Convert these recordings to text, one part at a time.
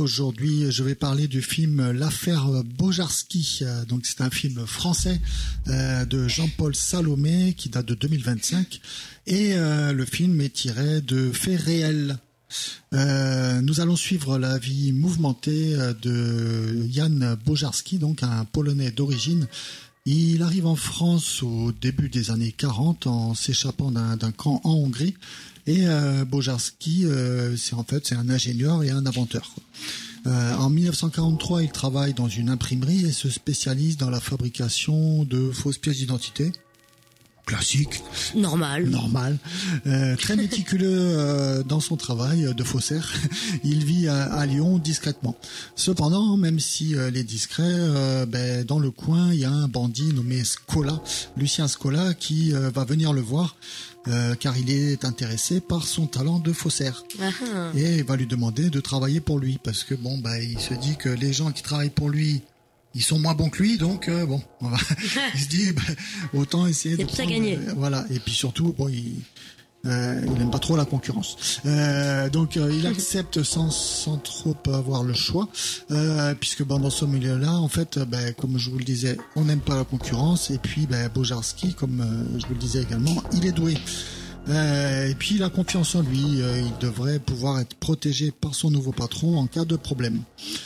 aujourd'hui, je vais parler du film L'affaire Bojarski. Donc c'est un film français de Jean-Paul Salomé qui date de 2025 et le film est tiré de faits réels. Nous allons suivre la vie mouvementée de Jan Bojarski, donc un Polonais d'origine. Il arrive en France au début des années 40 en s'échappant d'un camp en Hongrie. Et Bojarski, c'est un ingénieur et un inventeur. En 1943, il travaille dans une imprimerie et se spécialise dans la fabrication de fausses pièces d'identité. Classique. Normal. Très méticuleux dans son travail de faussaire. Il vit à Lyon discrètement. Cependant, même s'il est discret, dans le coin, il y a un bandit nommé Scola, Lucien Scola, qui va venir le voir car il est intéressé par son talent de faussaire. Et il va lui demander de travailler pour lui parce que il se dit que les gens qui travaillent pour lui, ils sont moins bons que lui, donc il se dit autant essayer de tout à gagner. Voilà, et puis surtout il n'aime pas trop la concurrence. Donc il accepte sans trop avoir le choix, puisque dans ce milieu-là, en fait, comme je vous le disais, on n'aime pas la concurrence, et puis Bojarski, comme je vous le disais également, il est doué. Et puis il a confiance en lui, il devrait pouvoir être protégé par son nouveau patron en cas de problème.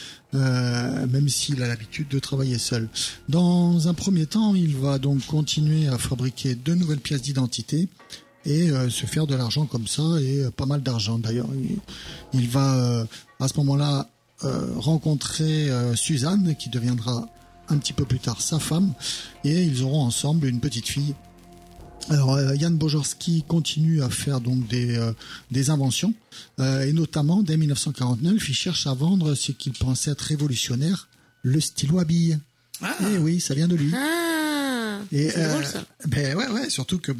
Même s'il a l'habitude de travailler seul. Dans un premier temps, il va donc continuer à fabriquer de nouvelles pièces d'identité et se faire de l'argent comme ça, et pas mal d'argent d'ailleurs. Il va à ce moment-là rencontrer Suzanne, qui deviendra un petit peu plus tard sa femme, et ils auront ensemble une petite fille. Alors Jan Bojarski continue à faire donc des inventions, et notamment dès 1949 il cherche à vendre ce qu'il pensait être révolutionnaire, le stylo à billes. Et oui, ça vient de lui. C'est drôle ça. Ouais, surtout que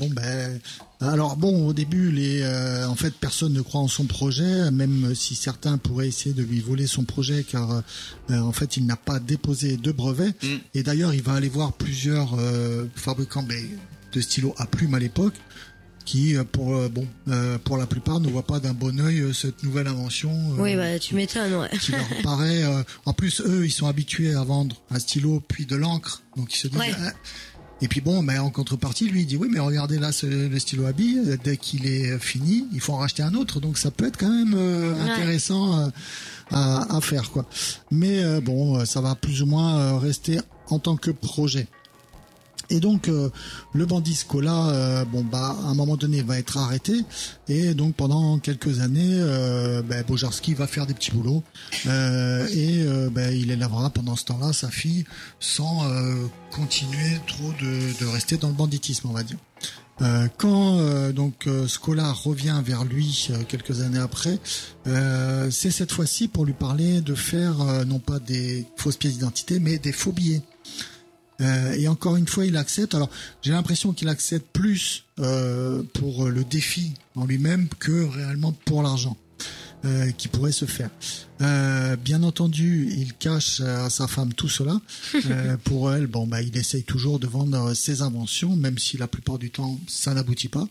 au début en fait personne ne croit en son projet, même si certains pourraient essayer de lui voler son projet, car en fait il n'a pas déposé de brevet. Et d'ailleurs il va aller voir plusieurs fabricants de stylos à plume à l'époque, qui pour la plupart ne voient pas d'un bon œil cette nouvelle invention. Oui, tu m'étonnes, ouais. Qui leur paraît. En plus, eux, ils sont habitués à vendre un stylo puis de l'encre, donc ils se disent. Ouais. Et puis en contrepartie, lui il dit oui, mais regardez là le stylo à billes, dès qu'il est fini, il faut en racheter un autre, donc ça peut être quand même intéressant à faire quoi. Mais ça va plus ou moins rester en tant que projet. Et donc le bandit Scola, à un moment donné, va être arrêté, et donc pendant quelques années, Bojarski va faire des petits boulots, et il élèvera pendant ce temps-là sa fille sans continuer trop de rester dans le banditisme, on va dire. Quand Scola revient vers lui quelques années après, c'est cette fois-ci pour lui parler de faire non pas des fausses pièces d'identité, mais des faux billets. Et encore une fois, il accepte. Alors, j'ai l'impression qu'il accepte plus pour le défi en lui-même que réellement pour l'argent qui pourrait se faire. Bien entendu, il cache à sa femme tout cela. Pour elle, il essaye toujours de vendre ses inventions, même si la plupart du temps, ça n'aboutit pas.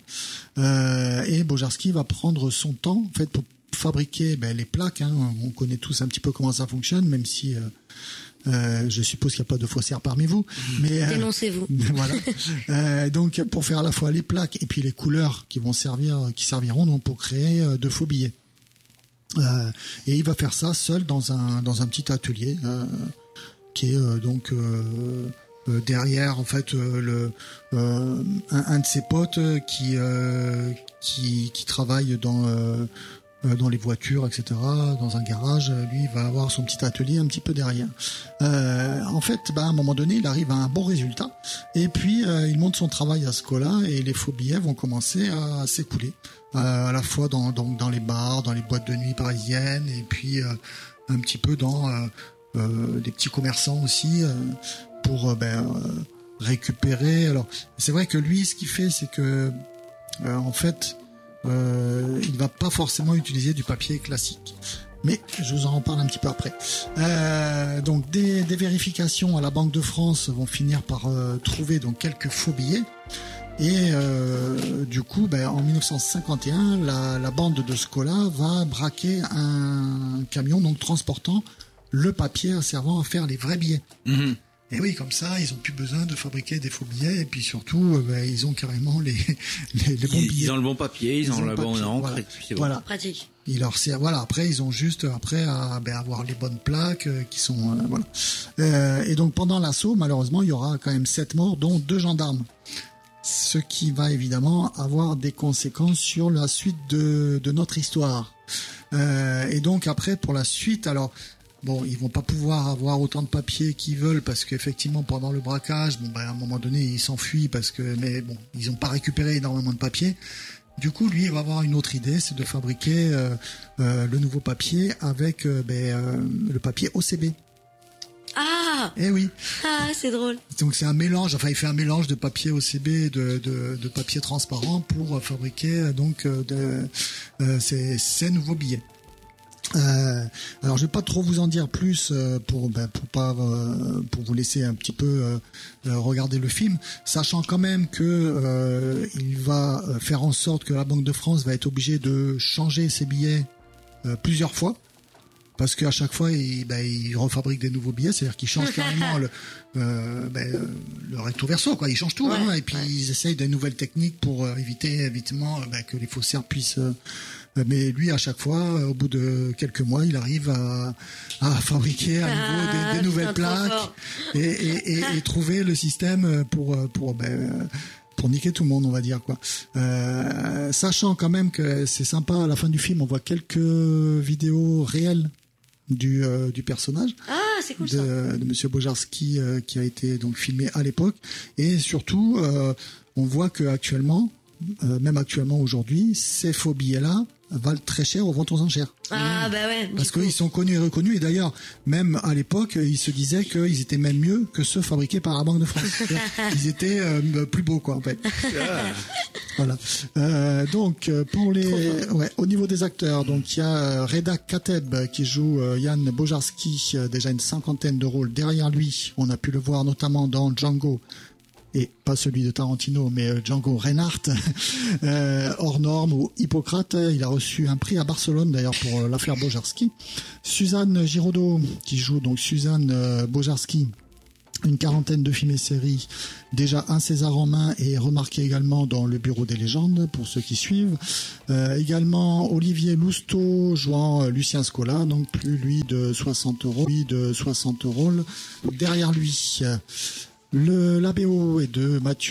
Et Bojarski va prendre son temps, en fait, pour fabriquer les plaques. On connaît tous un petit peu comment ça fonctionne, même si je suppose qu'il n'y a pas de faussaires parmi vous. Mais dénoncez-vous. Voilà. Donc pour faire à la fois les plaques et puis les couleurs qui serviront donc pour créer de faux billets. Et il va faire ça seul dans un petit atelier qui est derrière en fait un de ses potes qui travaille dans les voitures, etc., dans un garage. Lui, il va avoir son petit atelier un petit peu derrière. En fait, à un moment donné, il arrive à un bon résultat, et puis il montre son travail à Scola, et les faux billets vont commencer à s'écouler, à la fois dans les bars, dans les boîtes de nuit parisiennes, et puis un petit peu dans des petits commerçants aussi, pour récupérer. Alors, c'est vrai que lui, ce qu'il fait, c'est que en fait, il va pas forcément utiliser du papier classique. Mais je vous en reparle un petit peu après. Donc des vérifications à la Banque de France vont finir par trouver donc quelques faux billets. Et du coup, en 1951, la bande de Scola va braquer un camion donc transportant le papier servant à faire les vrais billets. Mmh. Et oui, comme ça, ils ont plus besoin de fabriquer des faux billets, et puis surtout, ils ont carrément les bons billets. Ils ont le bon papier, ils ont la bonne encre, voilà. et puis c'est bon. Voilà. Pratique. Il leur sert, voilà. Après, ils ont juste à avoir les bonnes plaques qui sont voilà. Et donc pendant l'assaut, malheureusement, il y aura quand même 7 morts, dont 2 gendarmes. Ce qui va évidemment avoir des conséquences sur la suite de notre histoire. Et donc après, pour la suite, alors. Bon, ils vont pas pouvoir avoir autant de papier qu'ils veulent parce qu'effectivement pendant le braquage, à un moment donné, ils s'enfuient mais ils ont pas récupéré énormément de papier. Du coup, lui, il va avoir une autre idée, c'est de fabriquer le nouveau papier avec le papier OCB. Ah. Eh oui. Ah, c'est drôle. Donc c'est un mélange. Enfin, il fait un mélange de papier OCB et de papier transparent pour fabriquer ces nouveaux billets. Alors je vais pas trop vous en dire plus pour vous laisser un petit peu regarder le film, sachant quand même que il va faire en sorte que la Banque de France va être obligée de changer ses billets plusieurs fois. Parce qu'à chaque fois, il refabrique des nouveaux billets, c'est-à-dire qu'il change carrément le recto verso, quoi. Ils changent tout, ouais, et puis ils essayent des nouvelles techniques pour éviter que les faussaires puissent. Mais lui, à chaque fois, au bout de quelques mois, il arrive à fabriquer à nouveau des nouvelles plaques et trouver le système pour niquer tout le monde, on va dire, quoi. Sachant quand même que c'est sympa, à la fin du film, on voit quelques vidéos réelles du personnage. Ah, c'est cool, de Monsieur Bojarski qui a été donc filmé à l'époque, et surtout on voit que actuellement, même actuellement aujourd'hui, ces faux billets-là valent très cher aux ventes aux enchères. Ah bah ouais. Parce qu'ils sont connus et reconnus, et d'ailleurs même à l'époque ils se disaient qu'ils étaient même mieux que ceux fabriqués par la Banque de France. Ils étaient plus beaux, quoi, en fait. Voilà. Donc pour au niveau des acteurs, donc il y a Reda Kateb qui joue Yann Bojarski, déjà une 50aine de rôles derrière lui. On a pu le voir notamment dans Django, et pas celui de Tarantino, mais Django Reinhardt, Hors Norme ou Hippocrate. Il a reçu un prix à Barcelone, d'ailleurs, pour l'affaire Bojarski. Suzanne Giraudot, qui joue donc Suzanne Bojarski, une 40aine de films et séries, déjà un César en main, et remarqué également dans Le Bureau des légendes, pour ceux qui suivent. Également Olivier Lousteau jouant Lucien Scola, donc plus lui de 60 rôles. Derrière lui, la BO est de Mathieu